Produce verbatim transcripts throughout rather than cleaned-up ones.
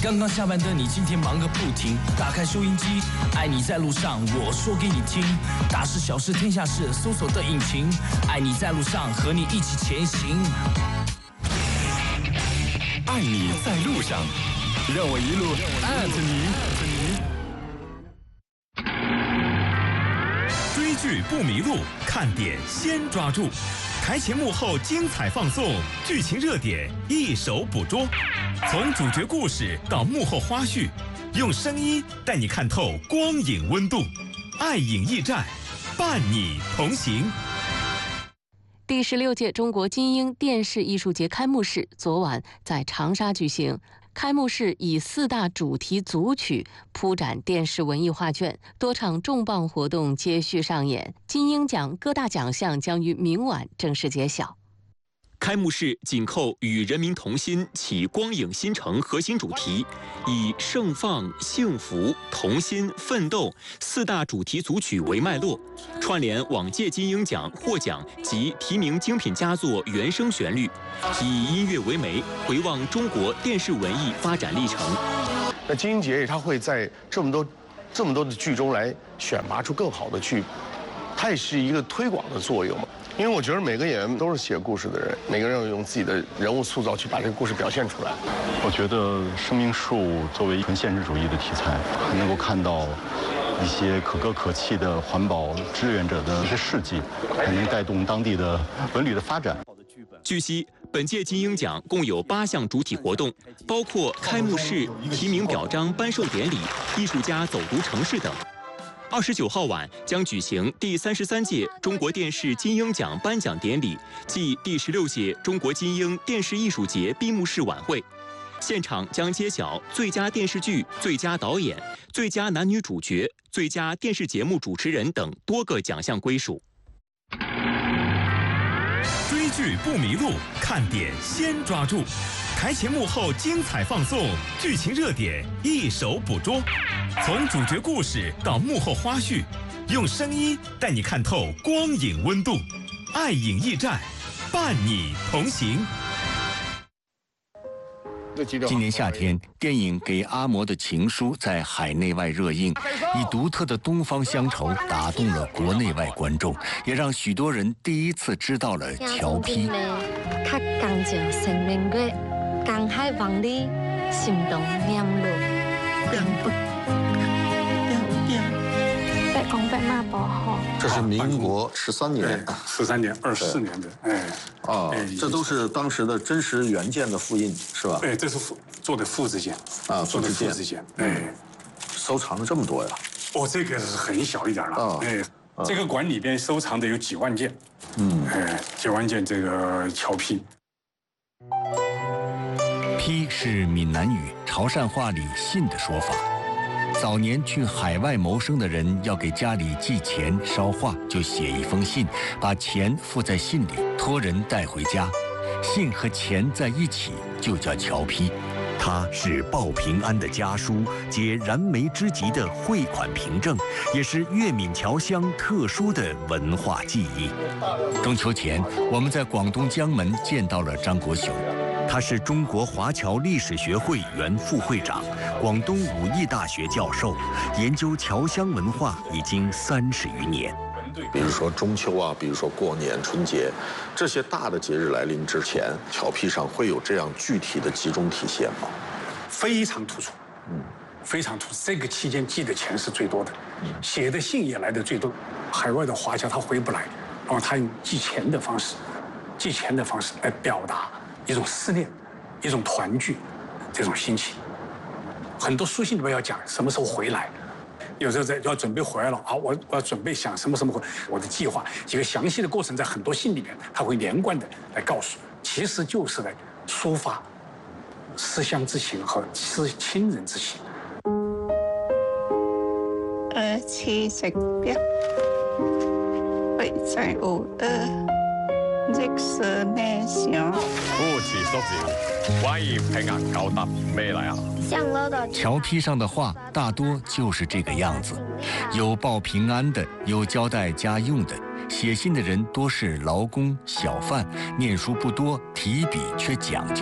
刚刚下班的你，今天忙个不停。打开收音机，爱你在路上，我说给你听。大事小事天下事，搜索的引擎。爱你在路上，和你一起前行。 爱你在路上，让我一路艾特你。追剧不迷路，看点先抓住。台前幕后精彩放送，剧情热点一手捕捉，从主角故事到幕后花絮，用声音带你看透光影温度。爱影驿站，伴你同行。 第十六届中国金鹰电视艺术节开幕式昨晚在长沙举行。开幕式以四大主题组曲铺展电视文艺画卷，多场重磅活动接续上演。金鹰奖各大奖项将于明晚正式揭晓。 开幕式紧扣与人民同心启光影新城核心主题，以盛放、幸福、同心、奋斗四大主题组曲为脉络，串联往届金鹰奖获奖及提名精品佳作原声旋律，以音乐为媒，回望中国电视文艺发展历程。 那金鹰节它会在这么多、这么多的剧中来选拔出更好的剧，它也是一个推广的作用嘛。因为我觉得每个演员都是写故事的人，每个人要用自己的人物塑造去把这个故事表现出来。 我觉得生命树作为纯现实主义的题材，还能够看到一些可歌可泣的环保志愿者的一些事迹，还能带动当地的文旅的发展。 据悉，本届金鹰奖共有八项主体活动，包括开幕式、提名表彰颁授典礼、艺术家走读城市等。二十九号晚将举行第三十三届中国电视金鹰奖颁奖典礼暨第十六届中国金鹰电视艺术节闭幕式晚会，现场将揭晓最佳电视剧、最佳导演、最佳男女主角、最佳电视节目主持人等多个奖项归属。 追剧不迷路，看点先抓住。台前幕后精彩放送，剧情热点一手捕捉，从主角故事到幕后花絮，用声音带你看透光影温度。爱影驿站，伴你同行。 今年夏天，电影《给阿嬷的情书》在海内外热映，以独特的东方乡愁打动了国内外观众，也让许多人第一次知道了侨批。 较感情生命过，江海望你心动念落，两不两点，白公白马不好。 这是民国十三年， 十三年二四年的，哎， 啊，这都是当时的真实原件的复印，是吧？ 哎，这是复做的复制件啊， 做的复制件，哎， 收藏了这么多呀？ 哦，这个是很小一点了，哎，这个馆里边收藏的有几万件，嗯，哎，几万件这个侨批。 批是闽南语潮汕话里信的说法。早年去海外谋生的人要给家里寄钱捎话，就写一封信，把钱附在信里，托人带回家。信和钱在一起就叫侨批。 它是报平安的家书，解燃眉之急的汇款凭证，也是粤闽侨乡特殊的文化记忆。 中秋前，我们在广东江门见到了张国雄。 他是中国华侨历史学会原副会长，广东武义大学教授，研究侨乡文化已经三十余年。 比如说中秋啊，比如说过年、春节，这些大的节日来临之前，侨批上会有这样具体的集中体现吗？ 非常突出，嗯，非常突出。这个期间寄的钱是最多的，写的信也来的最多。海外的华侨他回不来，然后他用寄钱的方式，寄钱的方式来表达一种思念，一种团聚，这种心情。很多书信里面要讲什么时候回来，有时候在要准备回来了啊，我我要准备想什么什么回，我的计划几个详细的过程在很多信里面，他会连贯的来告诉，其实就是来抒发思乡之情和思亲人之情。 二次食藥，不在乎呃。即是咩想？ 副詞縮字，關於平硬夠答咩嚟啊？ 侨批上的话大多就是这个样子，有报平安的，有交代家用的。写信的人多是劳工、小贩，念书不多，提笔却讲究。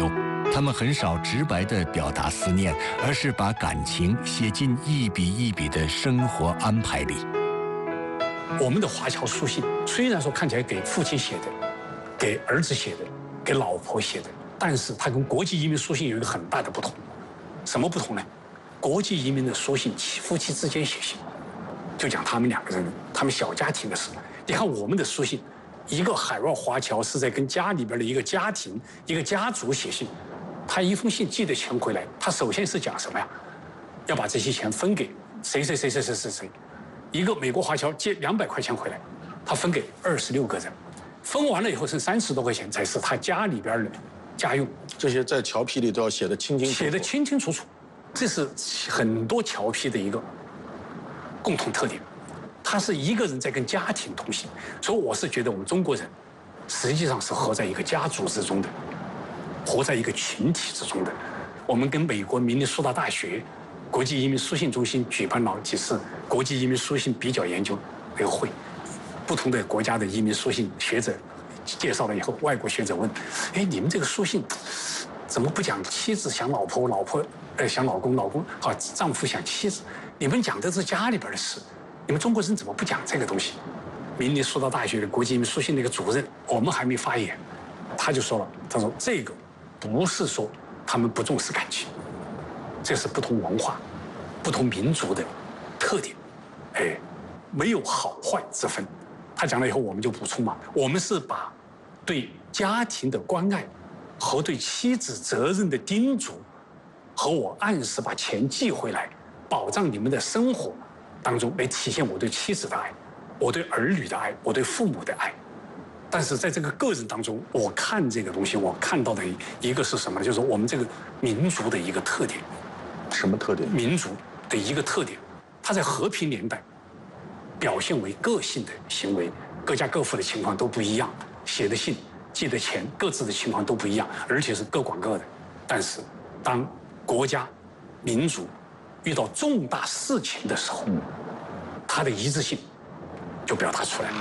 他们很少直白地表达思念，而是把感情写进一笔一笔的生活安排里。 我们的华侨书信虽然说看起来给父亲写的，给儿子写的，给老婆写的，但是它跟国际移民书信有一个很大的不同。什么不同呢？国际移民的书信，夫妻之间写信，就讲他们两个人、他们小家庭的事。你看我们的书信，一个海外华侨是在跟家里边的一个家庭、一个家族写信，他一封信寄的钱回来，他首先是讲什么呀？要把这些钱分给谁谁谁谁谁谁谁。一个美国华侨借两百块钱回来，他分给二十六个人，分完了以后剩三十多块钱才是他家里边的家用。 这些在侨批里都要写得清清楚楚， 写得清清楚楚，这是很多侨批的一个共同特点。他是一个人在跟家庭同行，所以我是觉得我们中国人实际上是活在一个家族之中的，活在一个群体之中的。我们跟美国明尼苏达大学国际移民书信中心举办了几次国际移民书信比较研究那个会，不同的国家的移民书信学者介绍了以后，外国学者问：哎，你们这个书信怎么不讲妻子想老婆，老婆呃想老公，老公啊丈夫想妻子？你们讲的是家里边的事，你们中国人怎么不讲这个东西？明尼苏达大学的国际移民书信那个主任，我们还没发言，他就说了，他说这个不是说他们不重视感情，这是不同文化、不同民族的特点，哎，没有好坏之分。他讲了以后，我们就补充嘛，我们是把对家庭的关爱和对妻子责任的叮嘱，和我按时把钱寄回来，保障你们的生活当中来体现我对妻子的爱，我对儿女的爱，我对父母的爱。但是在这个个人当中，我看这个东西，我看到的一个是什么呢？就是我们这个民族的一个特点。 什么特点？ 民族的一个特点，它在和平年代表现为个性的行为，各家各户的情况都不一样，写的信、寄的钱，各自的情况都不一样，而且是各管各的。但是，当国家、民族遇到重大事情的时候，它的一致性就表达出来了。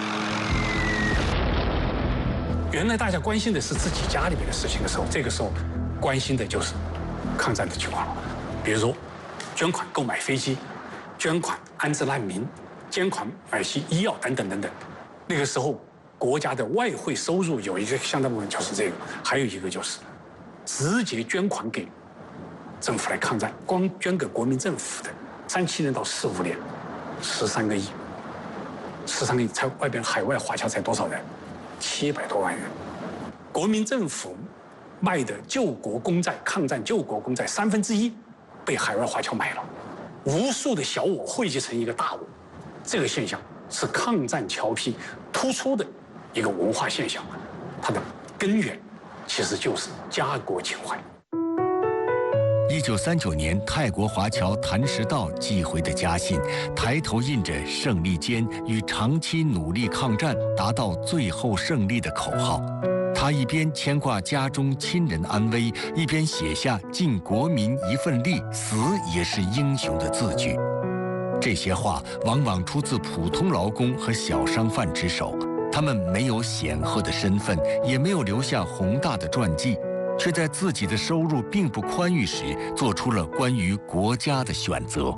原来大家关心的是自己家里面的事情的时候，这个时候关心的就是抗战的情况了。比如说，捐款购买飞机，捐款安置难民，捐款买些医药等等等等。那个时候，国家的外汇收入有一个相当部分就是这个，还有一个就是直接捐款给政府来抗战，光捐给国民政府的，三七年到四五年，十三个亿，十三个亿，才外边海外华侨才多少人？七百多万人。国民政府卖的救国公债，抗战救国公债三分之一被海外华侨买了，无数的小我汇集成一个大我，这个现象是抗战侨批突出的一个文化现象，它的根源其实就是家国情怀。 一九三九年，泰国华侨谭石道寄回的家信，抬头印着“胜利坚”与长期努力抗战，达到最后胜利的口号。他一边牵挂家中亲人安危，一边写下“尽国民一份力，死也是英雄”的字句。这些话往往出自普通劳工和小商贩之手，他们没有显赫的身份，也没有留下宏大的传记，却在自己的收入并不宽裕时，做出了关于国家的选择。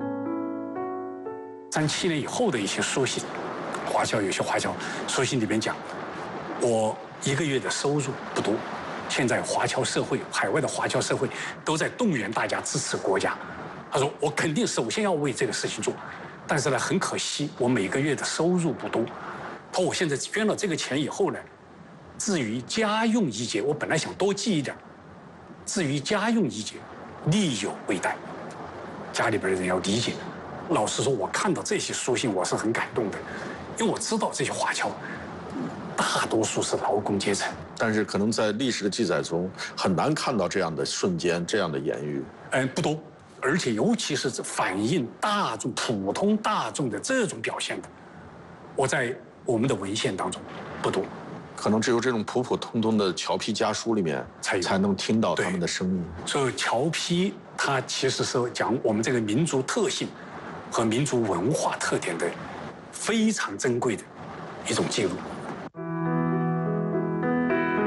三七年以后的一些书信，华侨有些华侨书信里边讲，我一个月的收入不多，现在华侨社会、海外的华侨社会都在动员大家支持国家。他说，我肯定首先要为这个事情做，但是呢，很可惜，我每个月的收入不多。他说，我现在捐了这个钱以后呢，至于家用一节，我本来想多寄一点，至于家用一节，力有未逮，家里边的人要理解。老实说，我看到这些书信，我是很感动的，因为我知道这些华侨大多数是劳工阶层， 但是可能在历史的记载中很难看到这样的瞬间、这样的言语。 嗯，不多，而且尤其是反映大众、普通大众的这种表现的，我在我们的文献当中不多。 可能只有这种普普通通的侨批家书里面才才能听到他们的声音。 所以侨批它其实是讲我们这个民族特性和民族文化特点的非常珍贵的一种记录。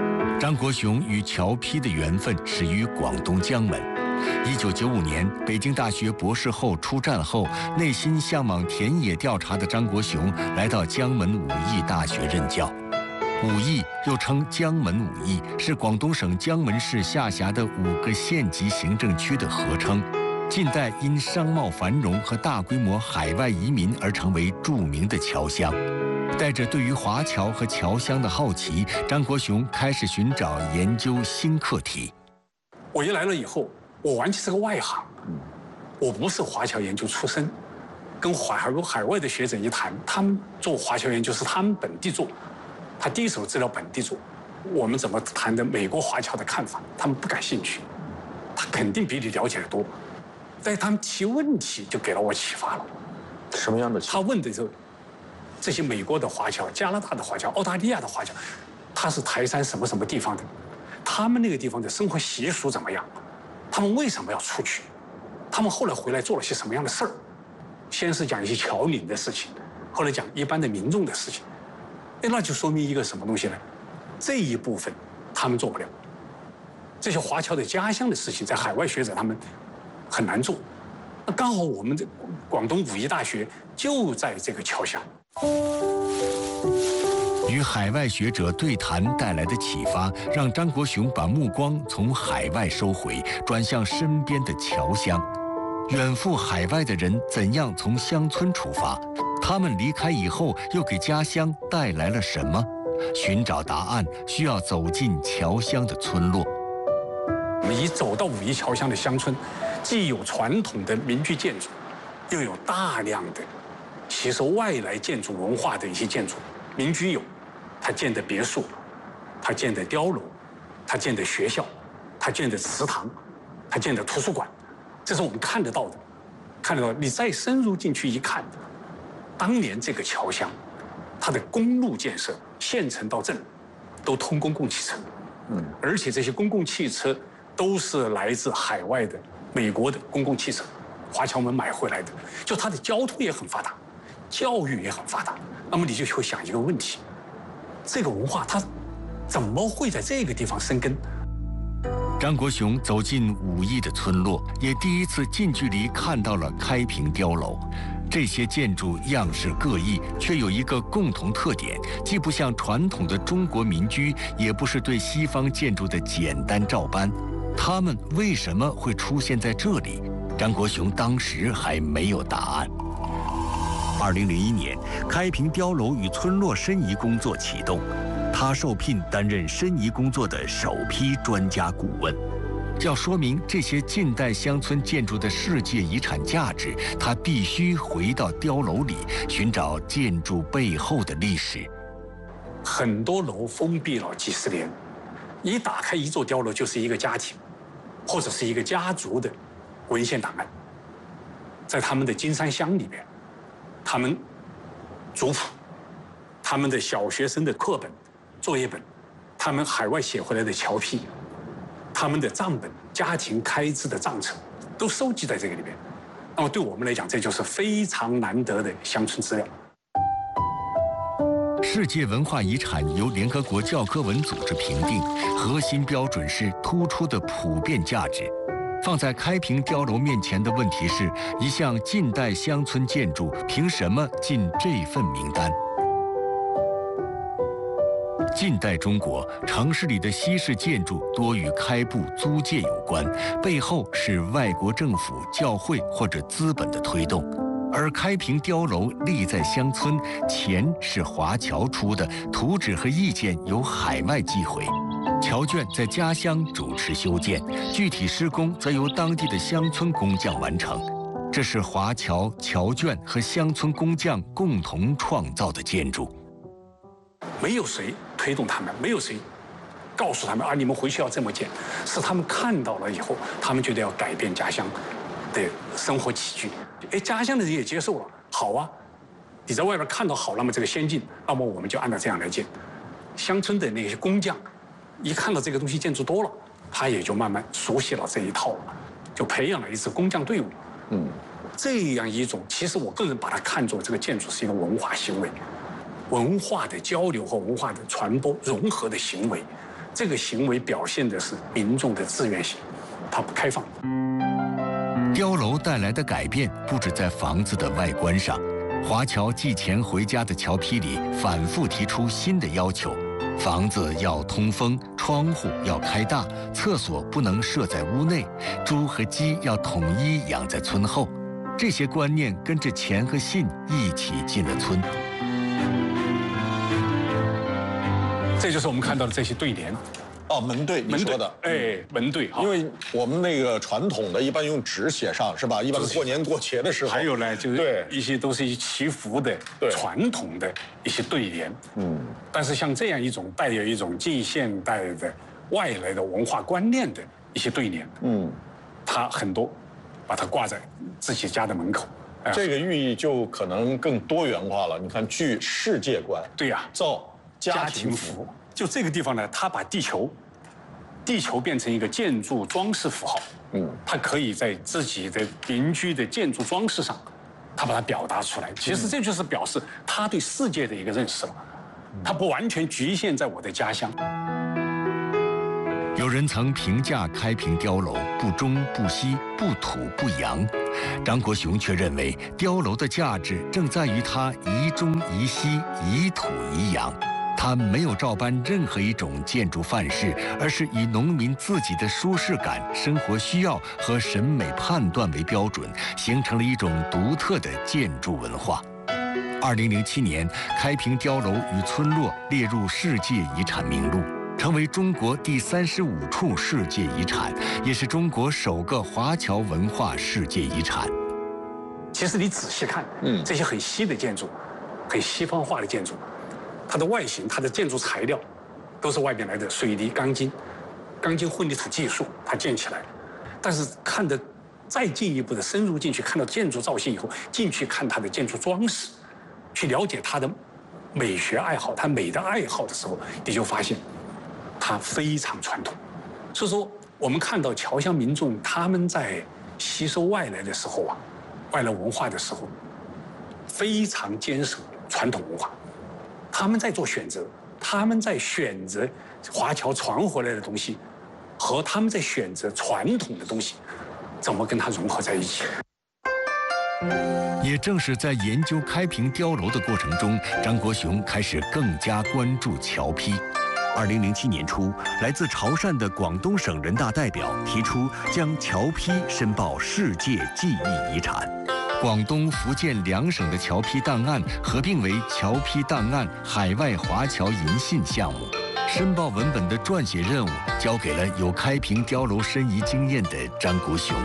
张国雄与乔丕的缘分始于广东江门。一九九五年，北京大学博士后出战后，内心向往田野调查的张国雄来到江门武义大学任教。武义又称江门武义，是广东省江门市下辖的五个县级行政区的合称。近代因商贸繁荣和大规模海外移民而成为著名的侨乡。带着对于华侨和侨乡的好奇，张国雄开始寻找研究新课题。 我一来了以后，我完全是个外行，我不是华侨研究出身。跟海海海外的学者一谈，他们做华侨研究是他们本地做，他第一手资料本地做。我们怎么谈的美国华侨的看法，他们不感兴趣，他肯定比你了解的多。但是他们提问题就给了我启发了。 什么样的？ 他问的时候，这些美国的华侨、加拿大的华侨、澳大利亚的华侨，他是台山什么什么地方的，他们那个地方的生活习俗怎么样？他们为什么要出去？他们后来回来做了些什么样的事儿？先是讲一些侨领的事情，后来讲一般的民众的事情。哎，那就说明一个什么东西呢？这一部分他们做不了。这些华侨的家乡的事情，在海外学者他们很难做。那刚好我们的广东武义大学就在这个侨乡。 与海外学者对谈带来的启发，让张国雄把目光从海外收回，转向身边的侨乡。远赴海外的人怎样从乡村出发？他们离开以后，又给家乡带来了什么？寻找答案需要走进侨乡的村落。 我们一走到武义侨乡的乡村，既有传统的民居建筑，又有大量的吸收外来建筑文化的一些建筑。民居有，他建的别墅，他建的碉楼，他建的学校，他建的祠堂，他建的图书馆，这是我们看得到的。看得到，你再深入进去一看，当年这个侨乡，它的公路建设，县城到镇，都通公共汽车，嗯，而且这些公共汽车都是来自海外的美国的公共汽车，华侨们买回来的，就它的交通也很发达，教育也很发达。那么你就会想一个问题：这个文化它怎么会在这个地方生根？ 张国雄走进武义的村落，也第一次近距离看到了开平碉楼。这些建筑样式各异，却有一个共同特点，既不像传统的中国民居，也不是对西方建筑的简单照搬。它们为什么会出现在这里？张国雄当时还没有答案。 二零零一年，开平碉楼与村落申遗工作启动，他受聘担任申遗工作的首批专家顾问。 要说明这些近代乡村建筑的世界遗产价值，他必须回到碉楼里，寻找建筑背后的历史。 很多楼封闭了几十年，一打开一座碉楼就是一个家庭，或者是一个家族的文献档案。在他们的金山乡里边，他们族谱，他们的小学生的课本、作业本，他们海外写回来的侨批，他们的账本、家庭开支的账册，都收集在这个里边。那么对我们来讲，这就是非常难得的乡村资料。 世界文化遗产由联合国教科文组织评定，核心标准是突出的普遍价值。放在开平碉楼面前的问题是，一项近代乡村建筑凭什么进这份名单？近代中国城市里的西式建筑多与开埠租界有关，背后是外国政府、教会或者资本的推动。而开平碉楼立在乡村，钱是华侨出的，图纸和意见由海外寄回。侨眷在家乡主持修建，具体施工则由当地的乡村工匠完成。这是华侨、侨眷和乡村工匠共同创造的建筑。 没有谁推动他们，没有谁告诉他们啊，你们回去要这么建，是他们看到了以后，他们觉得要改变家乡的生活起居。哎，家乡的人也接受了，好啊，你在外边看到好，那么这个先进，那么我们就按照这样来建。乡村的那些工匠，一看到这个东西建筑多了，他也就慢慢熟悉了这一套了，就培养了一支工匠队伍。嗯，这样一种，其实我个人把它看作这个建筑是一个文化行为。文化的交流和文化的传播融合的行为， 这个行为表现的是民众的自愿性，它不开放。 碉楼带来的改变不止在房子的外观上，华侨寄钱回家的侨批里反复提出新的要求：房子要通风，窗户要开大，厕所不能设在屋内，猪和鸡要统一养在村后。这些观念跟着钱和信一起进了村。 这就是我们看到的这些对联。 哦，门对，你说的， 哎，门对， 因为我们那个传统的，一般用纸写上，是吧？一般过年过节的时候。 还有呢，就是对一些都是一些祈福的传统的一些对联。嗯，但是像这样一种带有一种近现代的外来的文化观念的一些对联，嗯，它很多把它挂在自己家的门口。 这个寓意就可能更多元化了。你看，具世界观， 对呀， 造家庭福。就这个地方呢，它把地球，地球变成一个建筑装饰符号。嗯，它可以在自己的邻居的建筑装饰上，它把它表达出来。其实这就是表示他对世界的一个认识了，它不完全局限在我的家乡。 有人曾评价开平碉楼不中不西、不土不洋，张国雄却认为碉楼的价值正在于它宜中宜西、宜土宜洋。它没有照搬任何一种建筑范式，而是以农民自己的舒适感、生活需要和审美判断为标准，形成了一种独特的建筑文化。二零零七年，开平碉楼与村落列入世界遗产名录，成为中国第三十五处世界遗产，也是中国首个华侨文化世界遗产。 其实你仔细看，嗯，这些很西的建筑，很西方化的建筑。它的外形，它的建筑材料，都是外面来的水泥、钢筋、钢筋混凝土技术，它建起来。但是看得再进一步的深入进去，看到建筑造型以后，进去看它的建筑装饰，去了解它的美学爱好、它美的爱好的时候，你就发现它非常传统。所以说，我们看到侨乡民众他们在吸收外来的时候啊，外来文化的时候，非常坚守传统文化。他们在做选择，他们在选择华侨传回来的东西，和他们在选择传统的东西，怎么跟它融合在一起？ 也正是在研究开平碉楼的过程中，张国雄开始更加关注侨批。 二零零七年初，来自潮汕的广东省人大代表提出将侨批申报世界记忆遗产。 广东、福建两省的侨批档案合并为侨批档案海外华侨银信项目，申报文本的撰写任务交给了有开平碉楼申遗经验的张国雄。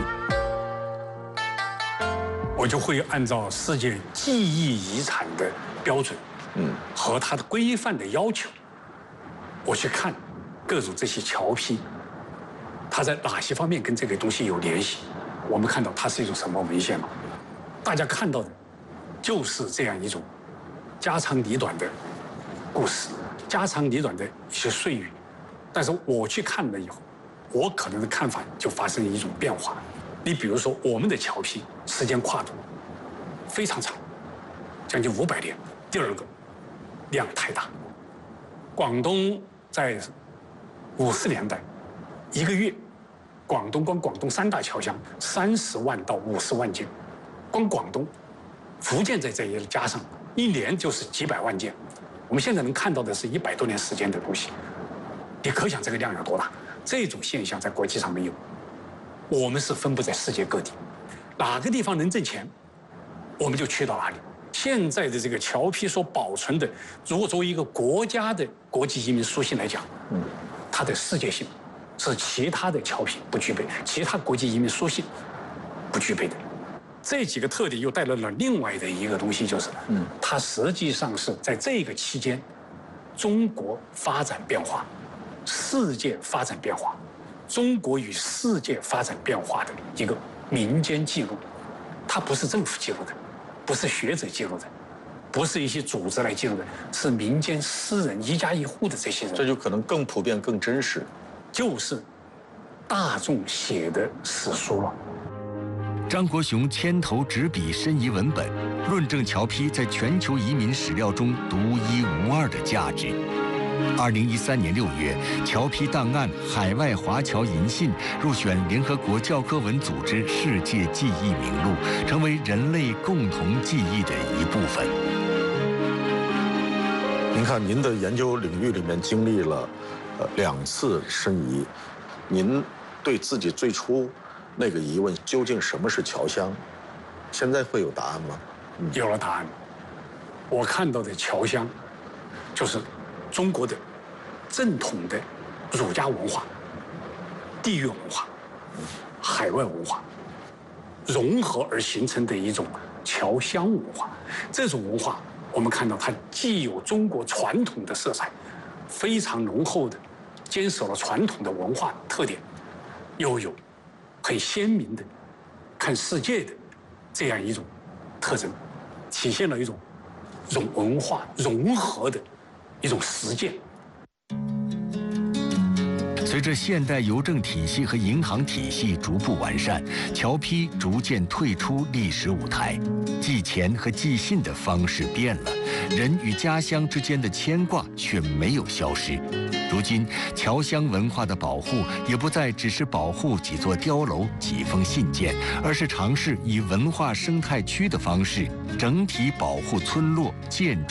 我就会按照世界记忆遗产的标准，嗯，和它的规范的要求，我去看各种这些侨批，它在哪些方面跟这个东西有联系？我们看到它是一种什么文献嘛？大家看到的，就是这样一种家长里短的故事，家长里短的一些碎语。但是我去看了以后，我可能的看法就发生一种变化。你比如说，我们的侨批时间跨度非常长，将近五百年。第二个，量太大。广东在五十年代，一个月，广东光广东三大侨乡三十万到五十万件。光广东、福建在这一加上，一年就是几百万件。我们现在能看到的是一百多年时间的东西，你可想这个量有多大？这种现象在国际上没有。我们是分布在世界各地，哪个地方能挣钱，我们就去到哪里。现在的这个侨批所保存的，如果作为一个国家的国际移民书信来讲，嗯，它的世界性是其他的侨批不具备，其他国际移民书信不具备的。这几个特点又带来了另外的一个东西，就是，嗯，它实际上是在这个期间，中国发展变化，世界发展变化，中国与世界发展变化的一个民间记录，它不是政府记录的，不是学者记录的，不是一些组织来记录的，是民间私人一家一户的这些人， 这就可能更普遍、更真实， 就是大众写的史书了。 张国雄牵头执笔申遗文本，论证侨批在全球移民史料中独一无二的价值。 二零一三年六月，侨批档案《海外华侨银信》入选联合国教科文组织世界记忆名录，成为人类共同记忆的一部分。 您看，您的研究领域里面经历了呃两次申遗，您对自己最初那个疑问，究竟什么是侨乡，现在会有答案吗？ 嗯、有了答案。我看到的侨乡，就是中国的正统的儒家文化、地域文化、海外文化融合而形成的一种侨乡文化。这种文化，我们看到它既有中国传统的色彩，非常浓厚的坚守了传统的文化特点，又有很鲜明的看世界的这样一种特征，体现了一种融文化融合的一种实践。 随着现代邮政体系和银行体系逐步完善，侨批逐渐退出历史舞台，寄钱和寄信的方式变了，人与家乡之间的牵挂却没有消失。如今，侨乡文化的保护也不再只是保护几座碉楼、几封信件，而是尝试以文化生态区的方式，整体保护村落建筑。